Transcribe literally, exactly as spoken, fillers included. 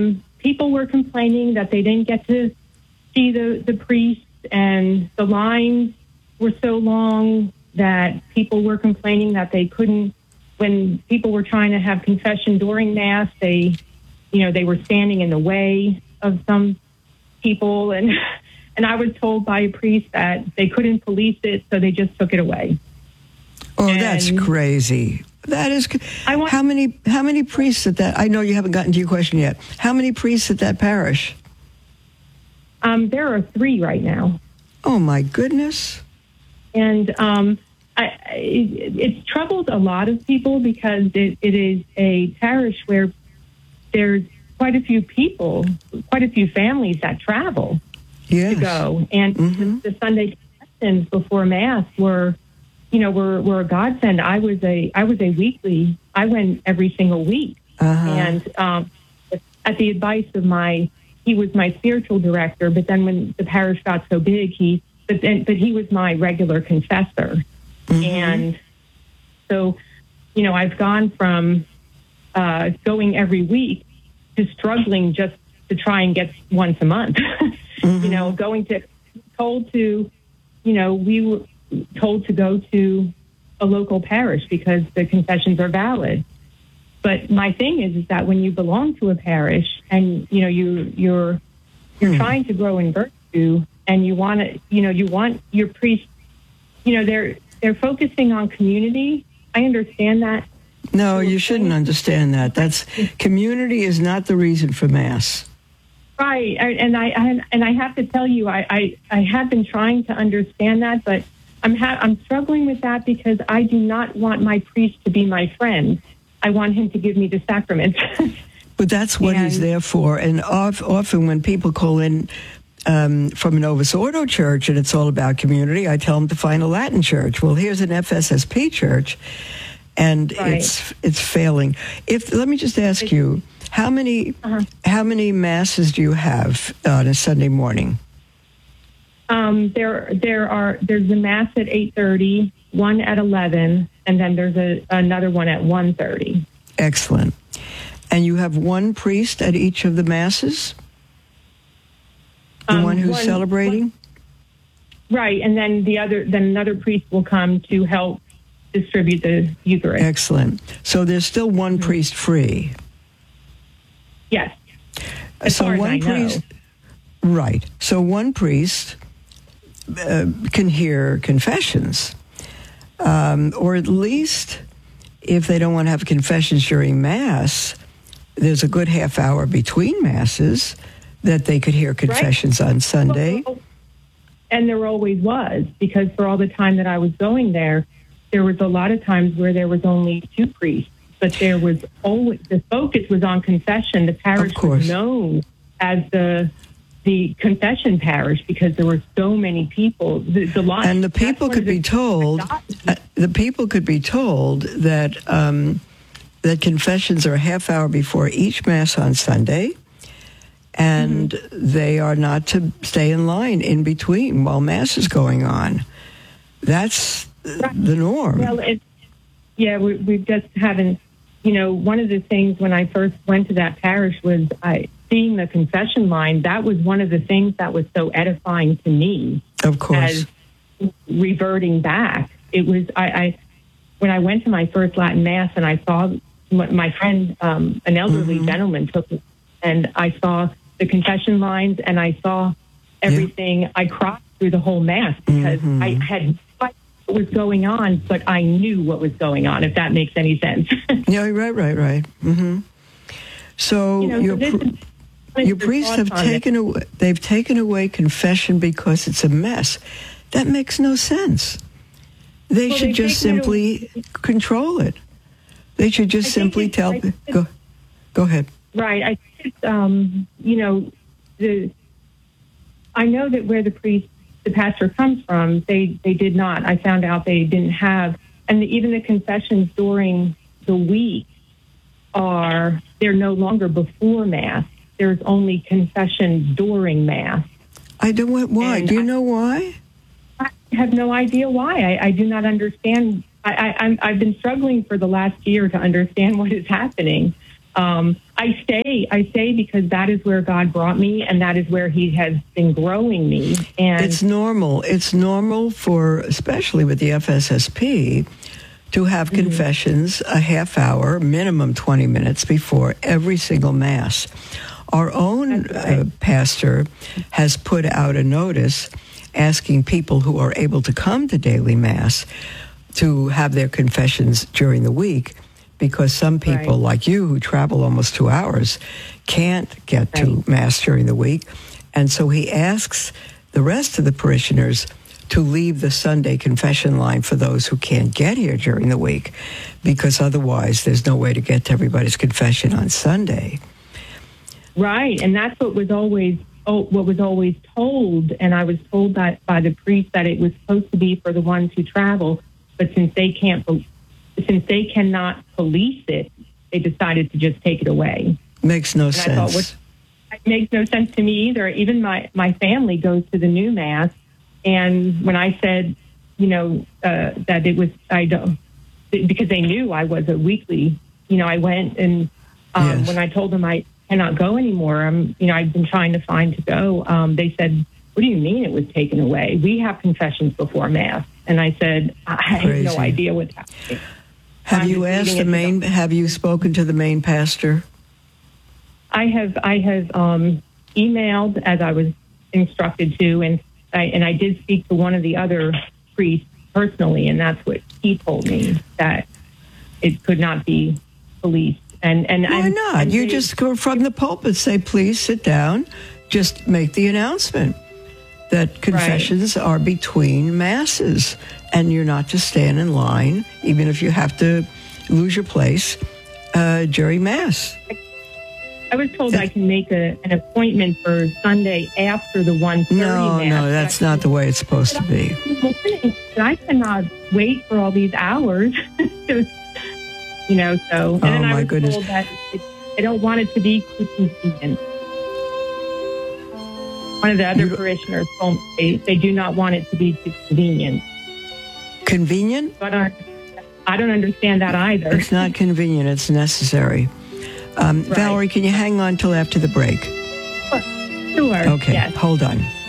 um, people were complaining that they didn't get to see the, the priest, and the lines were so long that people were complaining that they couldn't, when people were trying to have confession during Mass, they, you know, they were standing in the way of some people. And, and I was told by a priest that they couldn't police it, so they just took it away. Oh, and that's crazy. That is, I want, how many, how many priests at that, I know you haven't gotten to your question yet. How many priests at that parish? Um, there are three right now. Oh, my goodness. And um, I, I, it's troubled a lot of people because it, it is a parish where there's quite a few people, quite a few families that travel yes. to go. And mm-hmm. the, the Sunday confessions before Mass were, you know, were, were a godsend. I was a I was a weekly. I went every single week. Uh-huh. And um, at the advice of my, he was my spiritual director, but then when the parish got so big, he, but then, but he was my regular confessor. Mm-hmm. And so, you know, I've gone from uh, going every week to struggling just to try and get once a month. mm-hmm. You know, going to, told to, you know, we were told to go to a local parish because the confessions are valid. But my thing is, is that when you belong to a parish and, you know, you, you're, you're hmm. trying to grow in virtue and you want to, you know, you want your priest, you know, they're, they're focusing on community. I understand that. No, you shouldn't understand that. That's, community is not the reason for Mass. Right. And I, I and I have to tell you, I, I, I have been trying to understand that, but I'm ha- I'm struggling with that because I do not want my priest to be my friend. I want him to give me the sacraments. But that's what and, he's there for. And off, often when people call in um, from a Novus Ordo church and it's all about community, I tell them to find a Latin church. Well, here's an F S S P church, and right. it's it's failing. If let me just ask you, how many uh-huh. how many masses do you have on a Sunday morning? Um, there there are there's a mass at eight thirty, one at eleven, and then there's a another one at one thirty. Excellent. And you have one priest at each of the masses? The um, one who's one, celebrating? One, right, and then the other then another priest will come to help distribute the Eucharist. Excellent. So there's still one mm-hmm. priest free. Yes. As so far one as I priest know. Right. So one priest uh, can hear confessions. Um, or at least if they don't want to have confessions during Mass, there's a good half hour between Masses that they could hear confessions right. on Sunday. And there always was, because for all the time that I was going there, there was a lot of times where there was only two priests, but there was always, the focus was on confession. The parish was known as the the confession parish because there were so many people. The, the line, and the people could be told, uh, the people could be told that um, that confessions are a half hour before each Mass on Sunday, and mm-hmm. they are not to stay in line in between while Mass is going on. That's right. the norm. Well, it, yeah, we, we just haven't, you know, one of the things when I first went to that parish was I seeing the confession line. That was one of the things that was so edifying to me. Of course. As reverting back. It was, I, I when I went to my first Latin Mass and I saw my friend, um, an elderly mm-hmm. gentleman took me, and I saw the confession lines and I saw everything. Yeah. I cried through the whole Mass because mm-hmm. I had no idea what was going on, but I knew what was going on, if that makes any sense. Yeah, right, right, right. Mm-hmm. So, you know, your, so pr- your priests have taken away, they've taken away confession because it's a mess. That makes no sense. They well, should just simply it control it. They should just simply tell, go, go ahead. Right. I think, um, you know, the, I know that where the priest, the pastor comes from, they, they did not. I found out they didn't have, and the, even the confessions during the week are, they're no longer before Mass. There's only confession during Mass. I don't know why. And do you I, know why? I have no idea why. I, I do not understand. I, I, I'm, I've been struggling for the last year to understand what is happening. um, I stay. I stay because that is where God brought me, and that is where He has been growing me. And it's normal. It's normal for, especially with the F S S P, to have mm-hmm. confessions a half hour, minimum twenty minutes before every single Mass. Our own right. uh, pastor has put out a notice asking people who are able to come to daily Mass to have their confessions during the week, because some people, right. like you, who travel almost two hours, can't get right. to Mass during the week. And so he asks the rest of the parishioners to leave the Sunday confession line for those who can't get here during the week, because otherwise there's no way to get to everybody's confession on Sunday. Right, and that's what was always oh, what was always told, and I was told that by the priest that it was supposed to be for the ones who travel, but since they can't, since they cannot police it, they decided to just take it away. Makes no and sense. I thought, what, it makes no sense to me either. Even my, my family goes to the new Mass, and when I said, you know, uh, that it was, I don't, because they knew I was a weekly, you know, I went and um, yes. when I told them I cannot go anymore, I'm, you know, I've been trying to find to go. Um, they said, "What do you mean it was taken away? We have confessions before Mass." And I said, "I Crazy. have no idea what's happening." Have I'm you asked the main? Have you spoken to the main pastor? I have. I have um, emailed as I was instructed to, and I and I did speak to one of the other priests personally, and that's what he told me, that it could not be policed. And and why I'm, not? I'm you really, just go from the pulpit, say, "Please sit down." Just make the announcement that confessions right. are between Masses, and you're not to stand in line, even if you have to lose your place uh, during Mass. I was told I can make a, an appointment for Sunday after the one thirty No, Mass. no, that's not the way it's supposed to be. I cannot wait for all these hours to, you know, so. And oh, then I my was goodness. told that it, I don't want it to be too convenient. One of the other you, parishioners told me they, they do not want it to be too convenient. Convenient? But I, I don't understand that either. It's not convenient. It's necessary. Um, right. Valerie, can you hang on till after the break? Sure. Sure. Okay, yes. hold on.